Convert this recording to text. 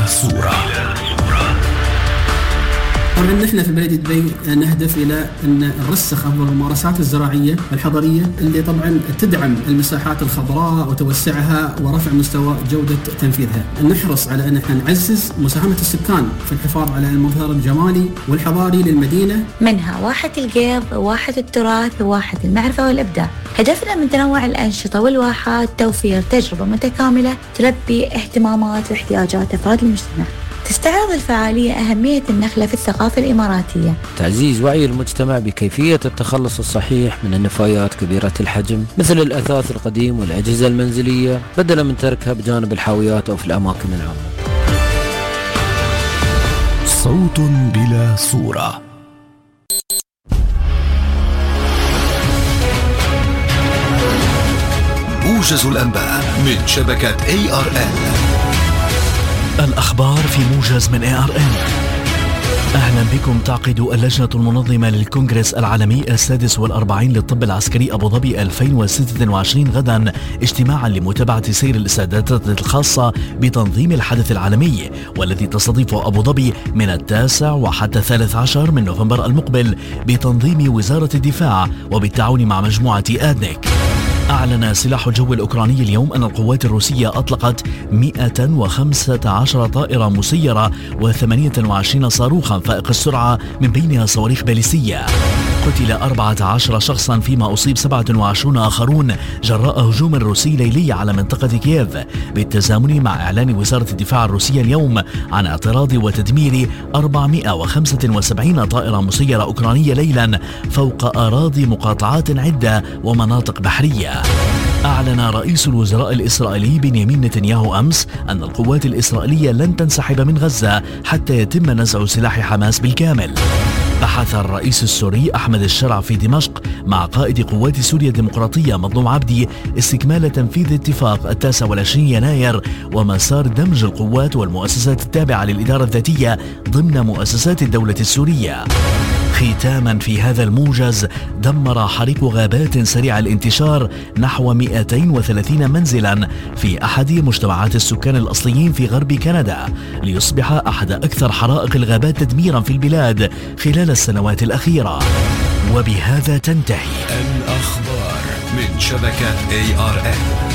صورة. طبعا نحن في بلدية دبي نهدف إلى أن نرسخ أفضل الممارسات الزراعية الحضرية اللي طبعا تدعم المساحات الخضراء وتوسعها ورفع مستوى جودة تنفيذها. نحرص على أن احنا نعزز مساهمة السكان في الحفاظ على المظهر الجمالي والحضاري للمدينة، منها واحة القيض، واحة التراث، وواحة المعرفة والإبداع. هدفنا من تنوع الأنشطة والواحات توفير تجربة متكاملة تلبي اهتمامات واحتياجات أفراد المجتمع. تستعرض الفعالية أهمية النخلة في الثقافة الإماراتية، تعزيز وعي المجتمع بكيفية التخلص الصحيح من النفايات كبيرة الحجم مثل الأثاث القديم والأجهزة المنزلية بدلا من تركها بجانب الحاويات أو في الأماكن العامة. صوت بلا صورة. موجز الأنباء من شبكة ARN. الأخبار في موجز من ARN. أهلا بكم. تعقد اللجنة المنظمة للكونغرس العالمي 46 للطب العسكري أبو ظبي 2026 غدا اجتماعا لمتابعة سير الاستعدادات الخاصة بتنظيم الحدث العالمي، والذي تستضيف أبو ظبي من 9 وحتى 13 من نوفمبر المقبل بتنظيم وزارة الدفاع وبالتعاون مع مجموعة آدنيك. أعلن سلاح الجو الأوكراني اليوم أن القوات الروسية أطلقت 115 طائرة مسيرة و28 صاروخا فائق السرعة من بينها صواريخ باليستية. قتل 14 شخصا فيما أصيب 27 آخرون جراء هجوم روسي ليلي على منطقة كييف، بالتزامن مع إعلان وزارة الدفاع الروسية اليوم عن اعتراض وتدمير 475 طائرة مسيرة أوكرانية ليلا فوق أراضي مقاطعات عدة ومناطق بحرية. أعلن رئيس الوزراء الإسرائيلي بنيامين نتنياهو أمس أن القوات الإسرائيلية لن تنسحب من غزة حتى يتم نزع سلاح حماس بالكامل. بحث الرئيس السوري أحمد الشرع في دمشق مع قائد قوات سوريا الديمقراطية مظلوم عبدي استكمال تنفيذ اتفاق 29 يناير ومسار دمج القوات والمؤسسات التابعة للإدارة الذاتية ضمن مؤسسات الدولة السورية. ختاما في هذا الموجز، دمر حريق غابات سريع الانتشار نحو 230 منزلا في أحد مجتمعات السكان الأصليين في غرب كندا، ليصبح أحد أكثر حرائق الغابات تدميرا في البلاد خلال السنوات الأخيرة. وبهذا تنتهي الأخبار من شبكة ARN.